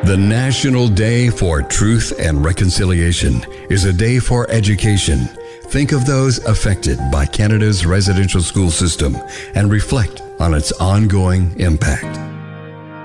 The National Day for Truth and Reconciliation is a day for education. Think of those affected by Canada's residential school system and reflect on its ongoing impact.